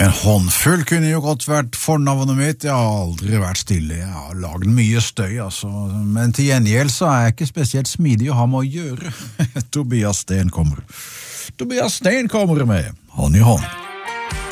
En håndfull kunne jo godt vært fornavnet mitt. Jeg har aldri vært stille. Jeg har laget mye støy, altså. Men til gjengjeld så er jeg ikke spesielt smidig å ha med å gjøre. Tobias Sten kommer med hånd i hånd.